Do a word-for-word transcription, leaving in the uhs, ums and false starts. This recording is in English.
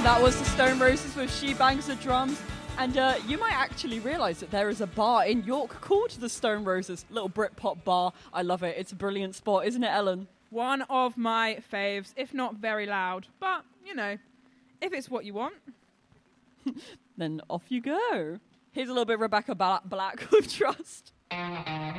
That was the Stone Roses with She Bangs the Drums. And uh, you might actually realise that there is a bar in York called the Stone Roses, little Britpop bar. I love it. It's a brilliant spot, isn't it, Ellen? One of my faves, if not very loud. But, you know, if it's what you want. Then off you go. Here's a little bit of Rebecca Black with Trust.